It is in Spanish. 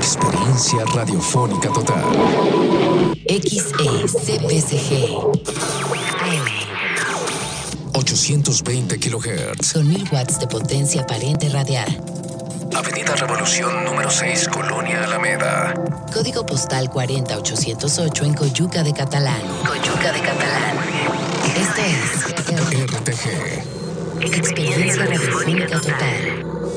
Experiencia radiofónica total. XECPCG AM 820 kHz. con 1000 watts de potencia aparente radial. Avenida Revolución número 6, Colonia Alameda. Código postal 40808 en Coyuca de Catalán. Coyuca de Catalán. Esto es RTG. Experiencia radiofónica total.